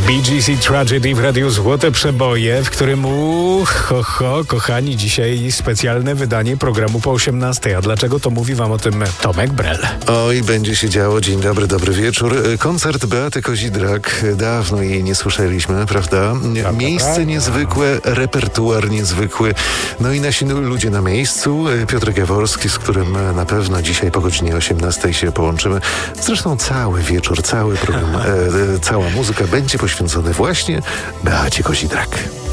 BGC Tragedy w Radiu Złote Przeboje, w którym kochani, dzisiaj specjalne wydanie programu po 18. A dlaczego, to mówi wam o tym Tomek Brel. Oj, będzie się działo. Dzień dobry, dobry wieczór. Koncert Beaty Kozidrak. Dawno jej nie słyszeliśmy, prawda? Miejsce niezwykłe, repertuar niezwykły. No i nasi ludzie na miejscu. Piotr Jaworski, z którym na pewno dzisiaj po godzinie 18 się połączymy. Zresztą cały wieczór, cały program, cała muzyka będzie poświęcony właśnie Beacie Kozidrak.